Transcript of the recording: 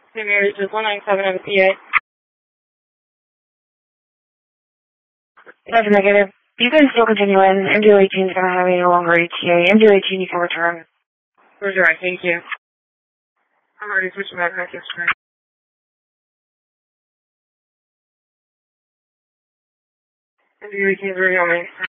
Mary, just 197 of the PA. That's negative. You can still continue in. MDO18 is going to have a longer ETA. MDO18, you can return. Roger, thank you. I'm already switching back to history. MDO18 is ready on me.